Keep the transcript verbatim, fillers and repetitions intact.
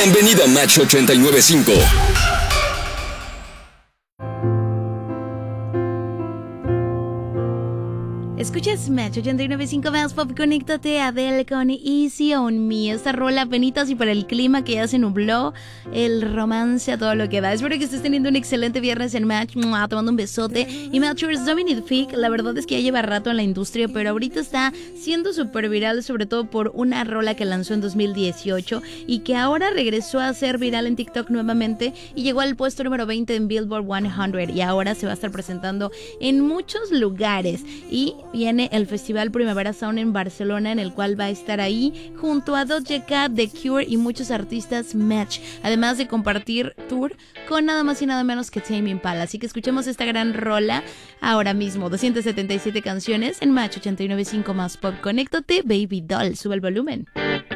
Bienvenido a Match ochenta y nueve punto cinco. Escuchas Match ochenta y nueve punto cinco más Pop. Conéctate a Adele con Easy on Me. Esta rola penitas y para el clima que ya se nubló, el romance a todo lo que da. Espero que estés teniendo un excelente viernes en Match. ¡Mua! Te mando un besote. Y Matchers, Dominic Fike, la verdad es que ya lleva rato en la industria, pero ahorita está siendo súper viral, sobre todo por una rola que lanzó en dos mil dieciocho y que ahora regresó a ser viral en TikTok nuevamente y llegó al puesto número veinte en Billboard cien y ahora se va a estar presentando en muchos lugares. Y viene el Festival Primavera Sound en Barcelona, en el cual va a estar ahí junto a Doja Cat, The Cure y muchos artistas Match, además de compartir tour con nada más y nada menos que Tame Impala. Así que escuchemos esta gran rola ahora mismo. doscientas setenta y siete canciones en Match ochenta y nueve punto cinco más Pop. Conéctate, Baby Doll, sube el volumen.